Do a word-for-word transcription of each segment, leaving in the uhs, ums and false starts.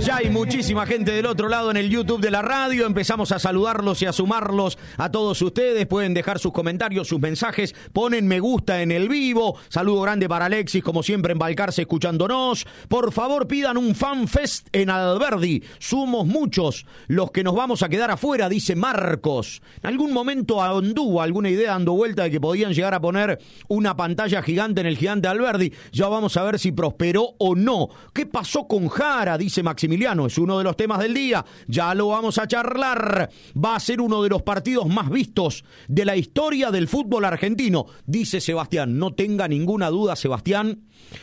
Ya hay muchísima gente del otro lado en el YouTube de la radio. Empezamos a saludarlos y a sumarlos a todos ustedes. Pueden dejar sus comentarios, sus mensajes. Ponen me gusta en el vivo. Saludo grande para Alexis, como siempre en Balcarce escuchándonos. Por favor, pidan un fanfest en Alberdi. Somos muchos los que nos vamos a quedar afuera, dice Marcos. En algún momento anduvo alguna idea dando vuelta de que podían llegar a poner una pantalla gigante en el Gigante Alberdi. Ya vamos a ver si prosperó o no. ¿Qué pasó con Jara? Dice Maximiliano. Es uno de los temas del día. Ya lo vamos a charlar. Va a ser uno de los partidos más vistos de la historia del fútbol argentino, dice Sebastián. No tenga ninguna duda, Sebastián.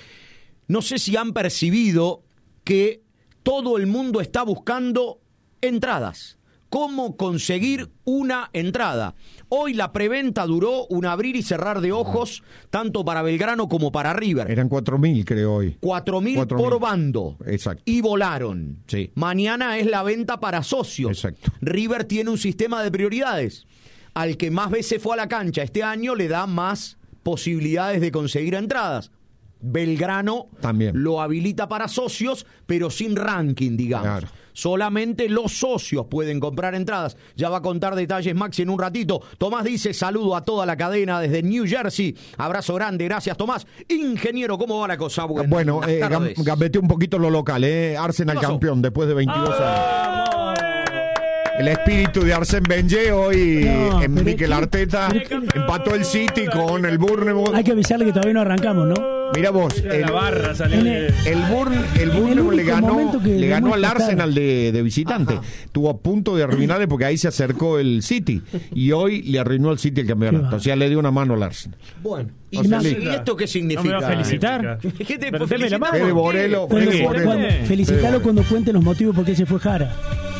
No sé si han percibido que todo el mundo está buscando entradas. ¿Cómo conseguir una entrada? Hoy la preventa duró un abrir y cerrar de ojos, tanto para Belgrano como para River. Eran cuatro mil, creo, hoy. cuatro mil por bando. Exacto. Y volaron. Sí. Mañana es la venta para socios. Exacto. River tiene un sistema de prioridades. Al que más veces fue a la cancha este año le da más posibilidades de conseguir entradas. Belgrano también lo habilita para socios, pero sin ranking, digamos. Claro. Solamente los socios pueden comprar entradas. Ya va a contar detalles Maxi en un ratito. Tomás dice, saludo a toda la cadena desde New Jersey. Abrazo grande, gracias Tomás. Ingeniero, ¿cómo va la cosa? Buenas bueno, eh, tardes. gambeteé un poquito lo local, ¿eh? Arsenal campeón después de veintidós años. El espíritu de Arsène Wenger hoy no, en Mikel Arteta empató el City con el Bournemouth. Hay que avisarle que todavía no arrancamos, ¿no? Mira vos, el, la barra salió el, de... el, Burn, el Bournemouth le ganó, le ganó al Arsenal de, de visitante. Ajá. Estuvo a punto de arruinarle porque ahí se acercó el City y hoy le arruinó al City el campeonato. O sea, le dio una mano al Arsenal. Bueno, ¿y, o sea, ¿y esto qué significa? ¿No me va a felicitar? ¿Qué te Pero felicitar? la Fede Borelo, Fede Borelo. Felicitalo cuando cuente los motivos por qué se fue Jara.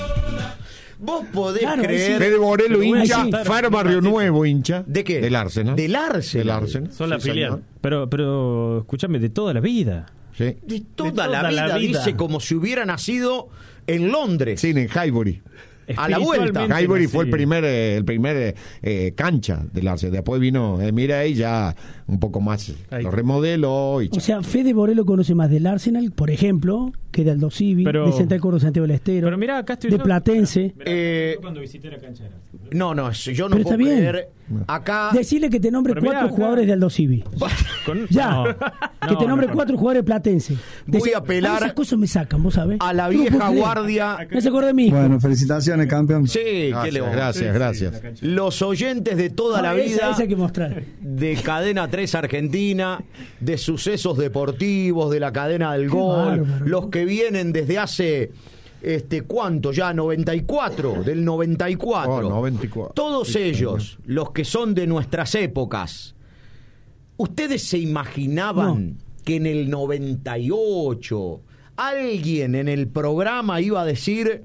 Vos podés claro, creer... Fede Borelo, hincha, sí. Faro Barrio Nuevo, hincha. ¿De qué? Del Arsenal. Del Arsenal. Del Arsenal. Son la sí, filial. Señor. Pero, pero, escúchame, de toda la vida. Sí. De toda, de toda la, vida, la vida, dice como si hubiera nacido en Londres. Sí, en Highbury. A la vuelta. Highbury fue el primer, eh, el primer eh, cancha del Arsenal. Después vino eh, mira y ya un poco más Ahí. lo remodeló. Y o sea, Fede Borelo conoce más del Arsenal, por ejemplo, que de Aldo Civi, pero, de Central Córdoba Santiago del Estero, pero mirá, acá estoy de yo, Platense. Mirá, Eh, yo cuando visité la cancha era. No, no, yo no Pero puedo está bien. creer. Acá. Decirle que te nombre Pero mirá, cuatro acá- jugadores de Aldo Civi. Con- Ya. no, que no, te nombre no, cuatro jugadores de Platense. Voy Decir, a apelar esas cosas me sacan, vos sabés. a la No lo vieja puedo creer. guardia. Me hace acordar de mí. Bueno, felicitaciones, campeón. Sí, ¿qué le Gracias, vamos? gracias, gracias. Los oyentes de toda la Ah, esa- vida esa hay que mostrar. de Cadena tres Argentina, de Sucesos Deportivos, de la cadena del Qué gol, bárbaro. los que vienen desde hace este ¿cuánto ya? noventa y cuatro, del noventa y cuatro. Oh, noventa y cuatro. Todos Sí, ellos, los que son de nuestras épocas. ¿Ustedes se imaginaban que en el noventa y ocho alguien en el programa iba a decir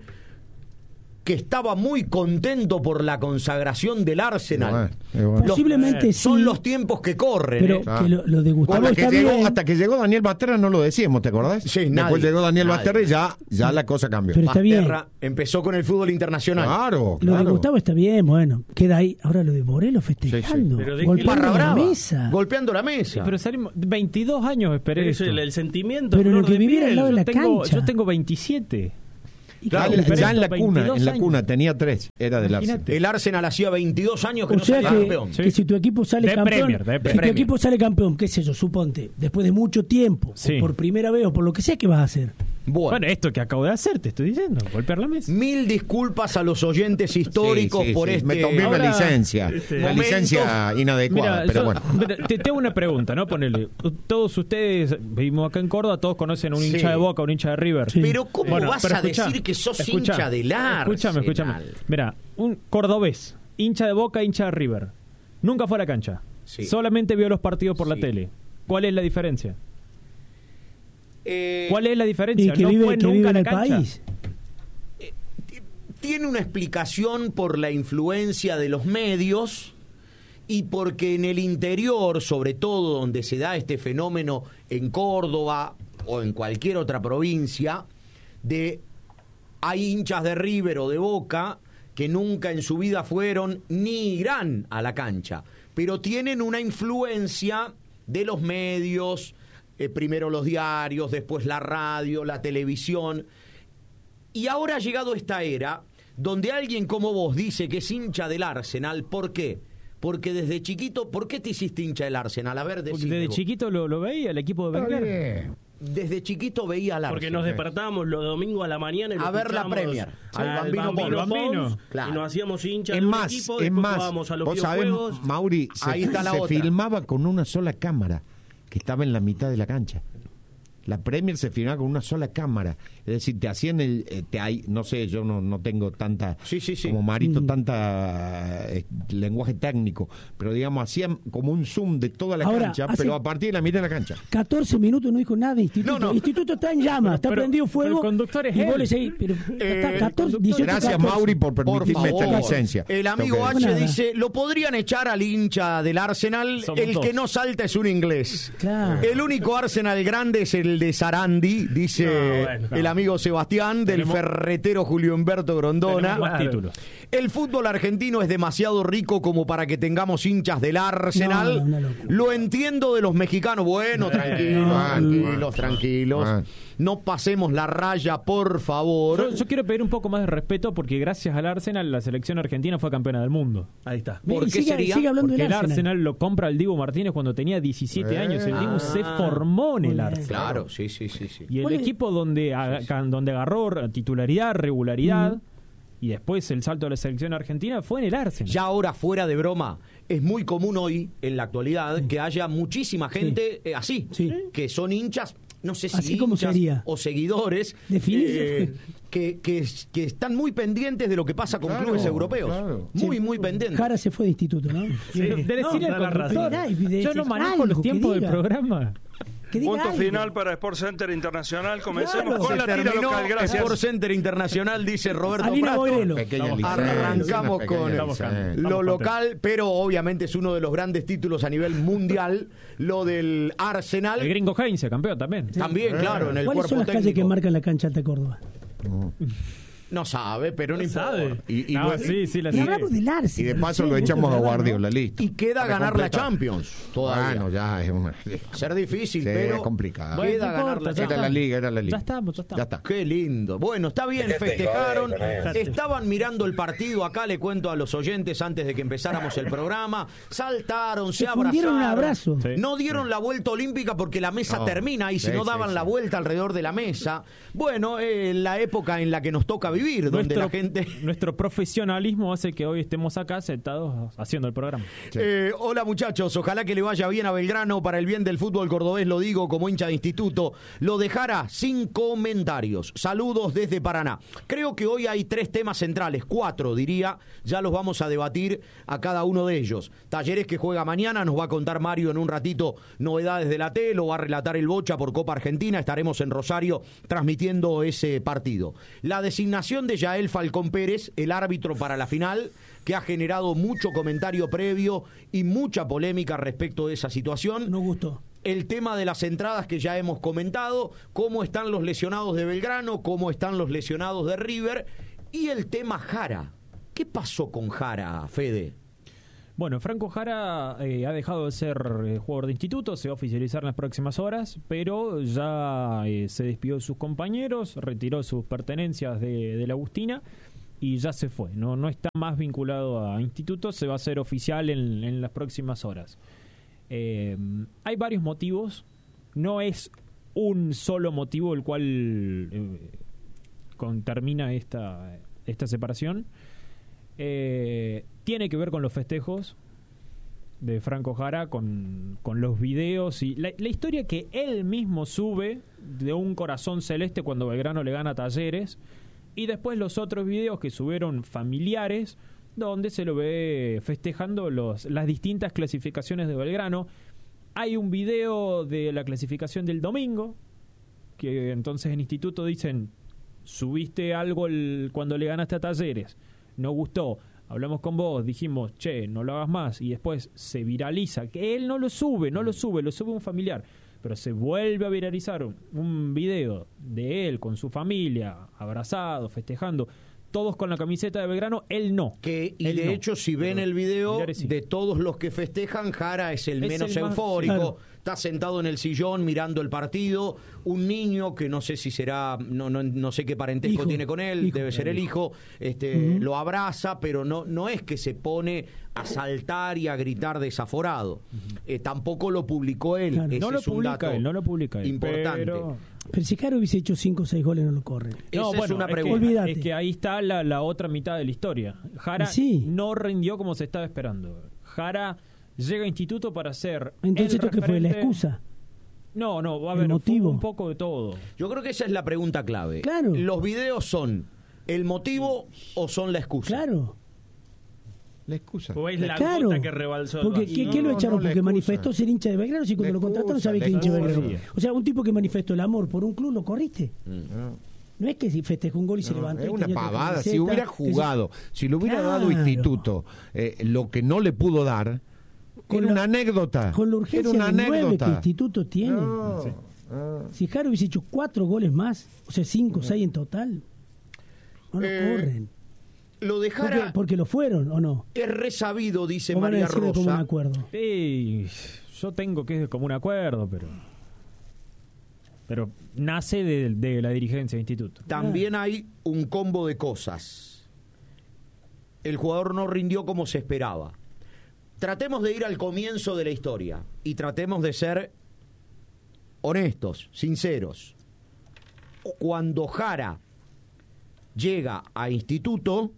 que estaba muy contento por la consagración del Arsenal? Bueno, eh, bueno. Los- Posiblemente son sí, los tiempos que corren. pero ¿eh? Ah. que lo, lo de Gustavo Hasta que, está llegó, bien. hasta que llegó Daniel Basterra no lo decíamos, ¿te acordás? Sí, Después nadie, llegó Daniel nadie. Basterra y ya, ya la cosa cambió. Pero está bien. Basterra empezó con el fútbol internacional. Claro, Lo de claro. Gustavo está bien, bueno, queda ahí. Ahora lo de Borelo festejando, Sí, sí. Pero de- golpeando Barra la brava, mesa. golpeando la mesa. Pero salimos veintidós años esperé Pero eso. eso, el, el sentimiento. Pero flor lo que de vivir piel. al lado de la yo tengo, cancha. yo tengo veintisiete. Y Ya, Claro, en la- pero ya en la esto, cuna, veintidós en la años. cuna tenía tres, era del Imagínate. Arsenal. El Arsenal hacía veintidós años que O no sea salía que, campeón. Sí. que si tu equipo sale De campeón, Premier, de si tu Premier. equipo sale campeón, qué sé yo, suponte, después de mucho tiempo, Sí. o por primera vez, o por lo que sea, ¿qué vas a hacer? Bueno, Bueno, esto que acabo de hacer, te estoy diciendo, golpear la mesa. mil disculpas a los oyentes históricos Sí, sí, por sí. este Me tomé Ahora, una licencia, este, una momento- licencia inadecuada, Mira, pero yo- bueno. mira, te tengo una pregunta, ¿no? Ponele, todos ustedes, vivimos acá en Córdoba, todos conocen a un Sí. hincha de Boca, un hincha de River. Sí. Pero ¿cómo Bueno, vas pero a escuchá, decir que sos escuchá, hincha del Arsenal? Escúchame, escúchame. Mira, un cordobés, hincha de Boca, hincha de River. Nunca fue a la cancha. Sí. Solamente vio los partidos por la Sí. tele. ¿Cuál es la diferencia? Eh, ¿Cuál es la diferencia? Y que no vive, fue que nunca vive a en la el cancha. país. Tiene una explicación por la influencia de los medios y porque en el interior, sobre todo donde se da este fenómeno en Córdoba o en cualquier otra provincia, de hay hinchas de River o de Boca que nunca en su vida fueron ni irán a la cancha, pero tienen una influencia de los medios, eh, primero los diarios, después la radio, la televisión. Y ahora ha llegado esta era donde alguien como vos dice que es hincha del Arsenal. ¿Por qué? Porque desde chiquito, ¿por qué te hiciste hincha del Arsenal? A ver, Porque decime desde vos. chiquito lo, lo veía, el equipo de Wenger. Desde chiquito veía al Arsenal. Porque nos despertábamos los domingos a la mañana y a ver la escuchábamos Premier, al al Bambino Bambino, Pons. Pons, Claro. y nos hacíamos hinchas Es de un más, equipo, es después más, jugábamos a los vos sabés, videojuegos. Mauri, se, Ahí está la se otra. filmaba con una sola cámara que estaba en la mitad de la cancha. La Premier se filmaba con una sola cámara. Es decir, te hacían el... eh, te hay, no sé, yo no, no tengo tanta... Sí, sí, sí. Como Marito, Mm. tanta eh, lenguaje técnico. Pero digamos, hacían como un zoom de toda la Ahora, cancha, hace- pero a partir de la mitad de la cancha. catorce minutos no dijo nada de instituto. No, no. Instituto está en llamas, está Pero- prendido pero fuego. el conductor es y vos él. le seguís, pero Eh, está catorce, el dieciocho, Gracias, catorce. Mauri, por Por permitirme favor. esta licencia. El amigo Tengo que- H Nada. dice, lo podrían echar al hincha del Arsenal, Somos el dos. que no salta es un inglés. Claro. El único Arsenal grande es el de Sarandi, dice No, bueno, el no. amigo Sebastián, del Tenemos- ferretero Julio Humberto Grondona. Tenemos más títulos. El fútbol argentino es demasiado rico como para que tengamos hinchas del Arsenal. No, una locura. Lo entiendo de los mexicanos. Bueno, tranquilos, no, tranquilos, no. tranquilos. Ah. No pasemos la raya, por favor. Yo, yo quiero pedir un poco más de respeto porque gracias al Arsenal la selección argentina fue campeona del mundo. Ahí está. ¿Por Y qué sigue, sería? sigue hablando Porque del el Arsenal. Arsenal lo compra el Dibu Martínez cuando tenía diecisiete Eh. años. El Dibu Ah. se formó en el Muy bien. Arsenal. Claro, sí, sí, sí, sí. Y el ¿Cuál es? equipo donde, aga- donde agarró titularidad, regularidad y después el salto a la selección argentina fue en el Arsenal. Ya ahora, fuera de broma, es muy común hoy, en la actualidad, que haya muchísima gente eh, así, Sí. que son hinchas, no sé si Así como hinchas sería. o seguidores, Definir. eh, que, que, que están muy pendientes de lo que pasa con Claro, clubes europeos. claro. Muy, Sí. muy pendientes. Jara se fue de instituto, ¿no? Sí, de decirle No, al da la conductor, razón. Mirá, y de- yo no decir manejo algo, los que tiempos del diga. programa. Que diga Punto algo. final para Sport Center Internacional. Comencemos Claro. con Se la tira terminó local. Gracias. Sport Center Internacional, dice Roberto Alina Prato. Boirelo. Pequeña Estamos- licencia, arrancamos pequeña con Estamos licencia. Estamos lo contentos. local, pero obviamente es uno de los grandes títulos a nivel mundial, lo del Arsenal. El gringo Heinze, campeón también. También, claro, en el ¿Cuáles cuerpo son las calles técnico. que marcan la cancha Alta Córdoba? No sabe, pero no, No importa. sabe. Y, y No, no- sí, sí, la Y sé. hablamos del Arsenal. y de paso no lo sé, echamos a mucho Guardiola, listo. Y queda Para ganar la completar. Champions todavía. Bueno, ya es una... Ser difícil, Sí, pero es complicado. Bueno, queda no ganar importa, la ya Era Champions. la liga, era la liga. Ya estamos, ya estamos. Ya está. Qué lindo. Bueno, está bien, festejaron. Estaban mirando el partido acá, le cuento a los oyentes antes de que empezáramos el programa. Saltaron, se, Se fundieron abrazaron. un abrazo. Sí. No dieron la vuelta olímpica porque la mesa No. termina y si Sí, no sí, daban sí. la vuelta alrededor de la mesa. Bueno, eh, la época en la que nos toca vivir, donde Nuestro, la gente... nuestro profesionalismo hace que hoy estemos acá sentados haciendo el programa. Sí. Eh, hola muchachos, ojalá que le vaya bien a Belgrano para el bien del fútbol cordobés, lo digo como hincha de instituto. Lo dejará sin comentarios. Saludos desde Paraná. Creo que hoy hay tres temas centrales, cuatro diría, ya los vamos a debatir a cada uno de ellos. Talleres que juega mañana, nos va a contar Mario en un ratito novedades de la T, lo va a relatar el Bocha por Copa Argentina, estaremos en Rosario transmitiendo ese partido. La designación de Yael Falcón Pérez, el árbitro para la final, que ha generado mucho comentario previo y mucha polémica respecto de esa situación. Nos gustó. El tema de las entradas que ya hemos comentado, cómo están los lesionados de Belgrano, cómo están los lesionados de River, y el tema Jara. ¿Qué pasó con Jara, Fede? Bueno, Franco Jara eh, ha dejado de ser eh, jugador de instituto, se va a oficializar en las próximas horas, pero ya eh, se despidió de sus compañeros, retiró sus pertenencias de, de la Agustina y ya se fue. No, no está más vinculado a instituto, se va a hacer oficial en, en las próximas horas. Eh, hay varios motivos, no es un solo motivo el cual eh, con, termina esta, esta separación. Eh, tiene que ver con los festejos de Franco Jara, con, con los videos y la, la historia que él mismo sube de un corazón celeste cuando Belgrano le gana a Talleres, y después los otros videos que subieron familiares donde se lo ve festejando los, las distintas clasificaciones de Belgrano. Hay un video de la clasificación del domingo que entonces en instituto dicen: subiste algo el, cuando le ganaste a Talleres, no gustó, hablamos con vos, dijimos, che, no lo hagas más, y después se viraliza, que él no lo sube, no lo sube, lo sube un familiar, pero se vuelve a viralizar un, un video de él con su familia, abrazado, festejando, todos con la camiseta de Belgrano, él no. Que, y Él de no. hecho, si ven el video, Millares sí. de todos los que festejan, Jara es el Es menos el más- eufórico. Claro. Está sentado en el sillón mirando el partido. Un niño que no sé si será, no, no, no sé qué parentesco Hijo. tiene con él, Hijo. debe ser el hijo. Este, lo abraza, pero no, no es que se pone a saltar y a gritar desaforado. Eh, tampoco lo publicó él. Claro. Ese No lo es un publica dato él, no lo publica él. importante. Pero... Pero si Jara hubiese hecho cinco o seis goles, no lo corren. Esa es una que- pregunta. Olvídate. Es que ahí está la, la otra mitad de la historia. Jara Sí. no rindió como se estaba esperando. Jara llega a Instituto para ser. Entonces, el ¿esto qué fue? ¿La referente. excusa? No, no, a ¿El ver, motivo? fue un poco de todo. Yo creo que esa es la pregunta clave. Claro. ¿Los videos son el motivo o son la excusa? Claro. La excusa. O es la Claro. gota que rebalsó el Porque vaso. ¿qué, No, qué lo no, echaron? no, la Porque excusa. manifestó ser hincha de Belgrano, si cuando La lo contrataron excusa, sabía la que era hincha de excusa. Belgrano. O sea, un tipo que manifestó el amor por un club, lo corriste. No. No es que si festejó un gol y se No, levantó. es y una tenía otra pavada. Si camiseta, hubiera que se- jugado, si le hubiera dado Claro. Instituto eh, lo que no le pudo dar, Con era la- una anécdota. Con la urgencia era una de nueve que anécdota. Instituto tiene. No. Sí. Ah. Si Jara hubiese hecho cuatro goles más, o sea, cinco o seis en total, no lo Eh, corren. Lo de Porque, Jara porque lo fueron, ¿o no? es resabido, dice ¿O van a María decir de común Rosa. acuerdo? Sí, yo tengo que es de común acuerdo, pero. Pero nace de, de la dirigencia de Instituto. También hay un combo de cosas. El jugador no rindió como se esperaba. Tratemos de ir al comienzo de la historia y tratemos de ser honestos, sinceros. Cuando Jara llega a Instituto,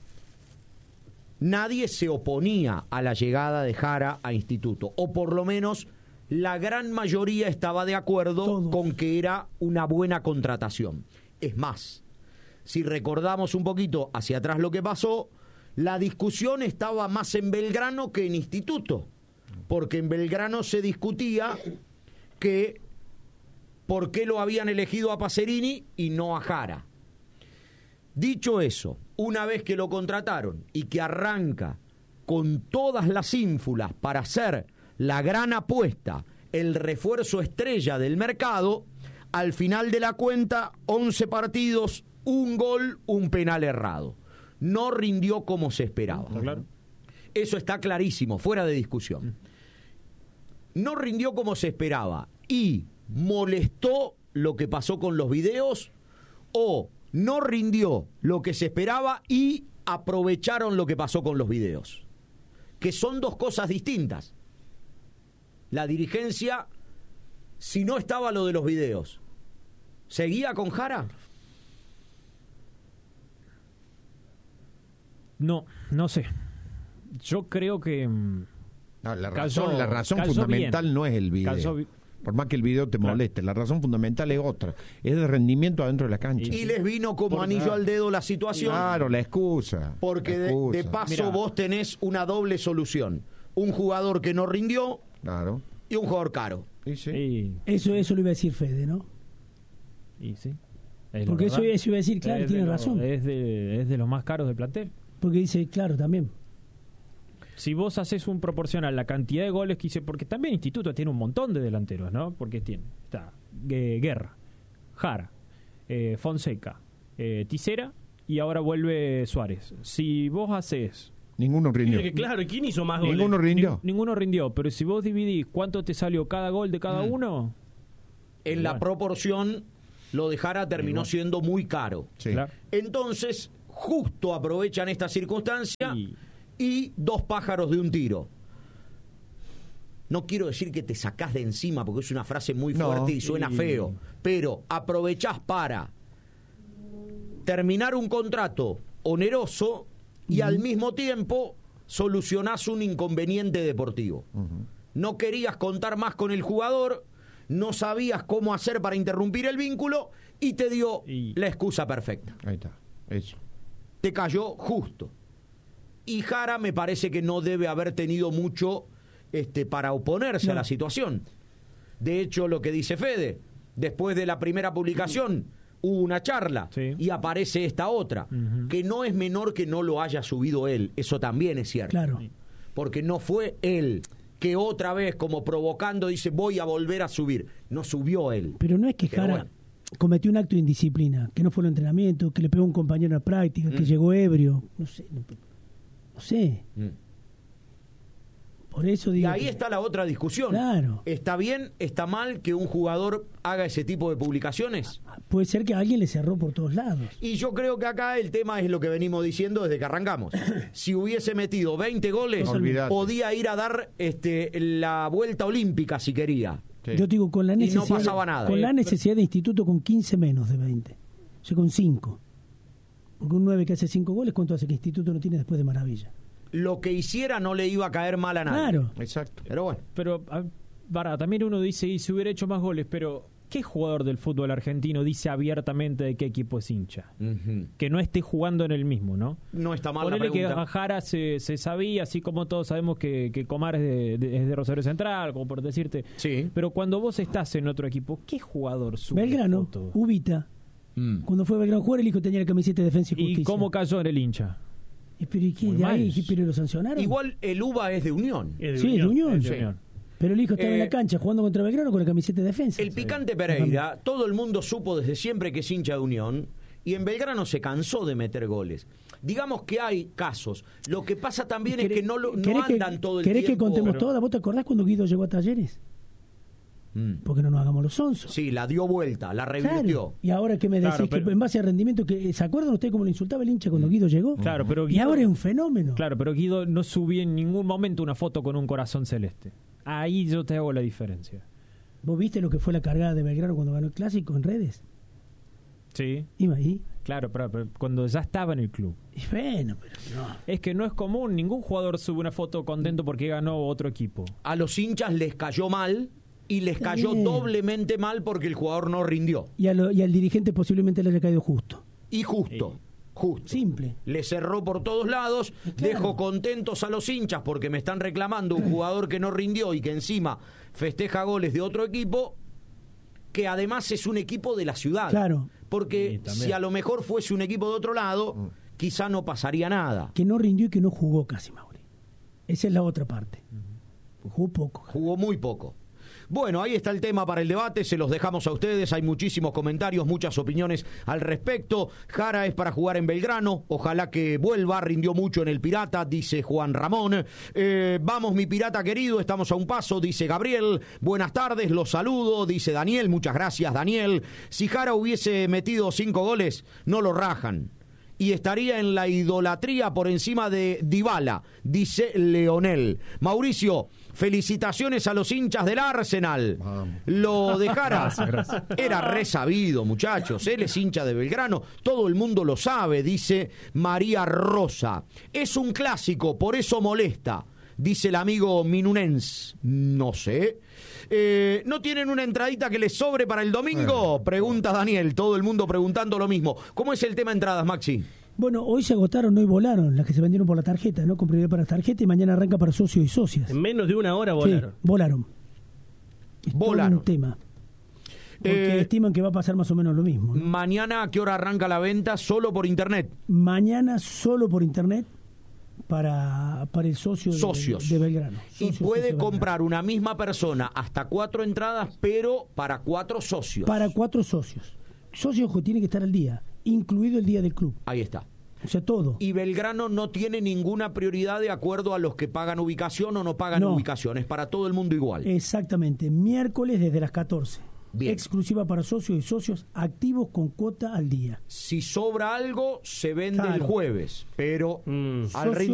nadie se oponía a la llegada de Jara a Instituto, o por lo menos la gran mayoría estaba de acuerdo Todos. con que era una buena contratación. Es más, si recordamos un poquito hacia atrás lo que pasó, la discusión estaba más en Belgrano que en Instituto, porque en Belgrano se discutía que por qué lo habían elegido a Pacerini y no a Jara. Dicho eso, una vez que lo contrataron y que arranca con todas las ínfulas para hacer la gran apuesta, el refuerzo estrella del mercado, al final de la cuenta, once partidos, un gol, un penal errado. No rindió como se esperaba. Claro. Eso está clarísimo, fuera de discusión. No rindió como se esperaba y molestó lo que pasó con los videos, o no rindió lo que se esperaba y aprovecharon lo que pasó con los videos, que son dos cosas distintas. La dirigencia, si no estaba lo de los videos, ¿seguía con Jara? No, no sé. Yo creo que. mm, No, la Calzó- razón, la razón calzó fundamental bien. no es el video. Calzó bi- Por más que el video te Claro. moleste, la razón fundamental es otra. Es de rendimiento adentro de la cancha. Y les vino como Por- anillo al dedo la situación. Claro, la excusa. Porque la de, excusa. de paso Mirá. vos tenés una doble solución. Un jugador que no rindió Claro. y un jugador caro. Y sí. Y, Eso, eso lo iba a decir Fede, ¿no? y sí. Es la Porque eso, verdad. eso iba a decir, claro, Es tiene de lo- razón. Es de, es de los más caros del plantel. Porque dice, claro, también. Si vos haces un proporcional la cantidad de goles que hice, porque también Instituto tiene un montón de delanteros, ¿no? Porque tiene, está eh, Guerra, Jara, eh, Fonseca, eh, Tisera y ahora vuelve Suárez. Si vos haces... Ninguno rindió. Mire que claro, ¿quién hizo más goles? Ninguno rindió. Ni- ninguno rindió, pero si vos dividís cuánto te salió cada gol de cada uno... En la Igual. proporción, lo de Jara terminó Igual. siendo muy caro. Sí. Claro. Entonces, justo aprovechan esta circunstancia Y- y dos pájaros de un tiro. No quiero decir que te sacás de encima, porque es una frase muy No. fuerte y suena Y- feo, pero aprovechás para terminar un contrato oneroso y al mismo tiempo solucionás un inconveniente deportivo. No querías contar más con el jugador, no sabías cómo hacer para interrumpir el vínculo y te dio Y- la excusa perfecta. Ahí está. Eso. Te cayó justo. Y Jara me parece que no debe haber tenido mucho este, para oponerse No. a la situación. De hecho, lo que dice Fede, después de la primera publicación hubo una charla Sí. y aparece esta otra, Ujú. que no es menor que no lo haya subido él, eso también es cierto. Claro. Porque no fue él que otra vez como provocando dice voy a volver a subir, no subió él. Pero no es que Pero Jara, bueno. cometió un acto de indisciplina, que no fue el entrenamiento, que le pegó a un compañero en la práctica, mm. que llegó ebrio, no sé, no, no sé. Mm. Por eso digo y ahí que, está la otra discusión. Claro. ¿Está bien, está mal que un jugador haga ese tipo de publicaciones? Puede ser que alguien le cerró por todos lados. Y yo creo que acá el tema es lo que venimos diciendo desde que arrancamos. Si hubiese metido veinte goles, Olvidate. podía ir a dar este, la vuelta olímpica si quería. Sí. Yo digo, con la necesidad, y no pasaba nada. Con la necesidad de instituto con quince menos de veinte. O sea, con cinco. Porque un nueve que hace cinco goles, ¿cuánto hace que instituto no tiene después de maravilla? Lo que hiciera no le iba a caer mal a nadie. Claro. Exacto. Pero bueno. Pero, para, también uno dice, y si hubiera hecho más goles, pero ¿qué jugador del fútbol argentino dice abiertamente de qué equipo es hincha? Uh-huh. Que no esté jugando en el mismo, ¿no? No está mal Ponele la pregunta. que Jara se, se sabía, así como todos sabemos que, que Comar es de, de, es de Rosario Central, como por decirte. Sí. Pero cuando vos estás en otro equipo, ¿qué jugador sube Belgrano, foto? Ubita. Mm. Cuando fue Belgrano a jugar, el hijo tenía la camiseta de Defensa y Justicia. ¿Y cómo cayó en el hincha? ¿Pero y qué? ¿De ahí? ¿Qué, pero lo sancionaron? Igual el U B A es de Unión. Es de sí, Unión. Es de Unión. Es de Unión. Sí. Pero el hijo estaba eh, en la cancha jugando contra Belgrano con la camiseta de Defensa. El Picante Pereira, todo el mundo supo desde siempre que es hincha de Unión, y en Belgrano se cansó de meter goles. Digamos que hay casos. Lo que pasa también es que no, lo, no andan que, todo el ¿querés tiempo. ¿Querés que contemos pero... todas? ¿Vos te acordás cuando Guido llegó a Talleres? Mm. Porque no nos hagamos los sonsos. Sí, la dio vuelta, la revirtió. Claro. Y ahora que me decís claro, pero... que en base a rendimiento, que ¿se acuerdan ustedes cómo lo insultaba el hincha cuando Guido llegó? Claro, pero Guido... Y ahora es un fenómeno. Claro, pero Guido no subió en ningún momento una foto con un corazón celeste. Ahí yo te hago la diferencia. ¿Vos viste lo que fue la cargada de Belgrano cuando ganó el Clásico en redes? Sí. ¿Iba ahí? Claro, pero, pero cuando ya estaba en el club. Y bueno, pero no. Es que no es común, ningún jugador sube una foto contento porque ganó otro equipo. A los hinchas les cayó mal y les cayó Bien. doblemente mal porque el jugador no rindió. Y, a lo, y al dirigente posiblemente le haya caído justo. Y justo. Sí. Justo. Simple. Le cerró por todos lados, claro. Dejo contentos a los hinchas porque me están reclamando un jugador que no rindió y que encima festeja goles de otro equipo, que además es un equipo de la ciudad. Claro. Porque si a lo mejor fuese un equipo de otro lado, mm. quizá no pasaría nada. Que no rindió y que no jugó casi, Mauri. Esa es la otra parte. Uh-huh. Jugó poco. Jugó muy poco. Bueno, ahí está el tema para el debate, se los dejamos a ustedes, hay muchísimos comentarios, muchas opiniones al respecto. Jara es para jugar en Belgrano, ojalá que vuelva, rindió mucho en el Pirata, dice Juan Ramón. Eh, vamos mi Pirata querido, estamos a un paso, dice Gabriel. Buenas tardes, los saludo, dice Daniel, muchas gracias Daniel. Si Jara hubiese metido cinco goles, no lo rajan. Y estaría en la idolatría por encima de Dybala, dice Leonel. Mauricio, felicitaciones a los hinchas del Arsenal. Vamos. Lo de Jara gracias, gracias. Era resabido, muchachos. Él es hincha de Belgrano, todo el mundo lo sabe, dice María Rosa. Es un clásico, por eso molesta, dice el amigo Minunens. No sé. Eh, ¿No tienen una entradita que les sobre para el domingo? Pregunta Daniel, todo el mundo preguntando lo mismo. ¿Cómo es el tema de entradas, Maxi? Bueno, hoy se agotaron, hoy volaron las que se vendieron por la tarjeta, ¿no? Con prioridad para tarjeta y mañana arranca para socios y socias. En menos de una hora volaron. Sí, volaron. Es volaron. Todo un tema. Porque eh, estiman que va a pasar más o menos lo mismo, ¿no? Mañana, ¿a qué hora arranca la venta? ¿Solo por internet? Mañana solo por internet. Para, para el socio de, socios. de Belgrano. Socios, y puede comprar una misma persona hasta cuatro entradas, pero para cuatro socios. Para cuatro socios. Socios que tiene que estar al día, incluido el día del club. Ahí está. O sea, todo. Y Belgrano no tiene ninguna prioridad de acuerdo a los que pagan ubicación o no pagan no. ubicación. Es para todo el mundo igual. Exactamente. Miércoles desde las catorce. Bien. Exclusiva para socios y socios activos con cuota al día. Si sobra algo, se vende claro. el jueves, pero mm. al ritmo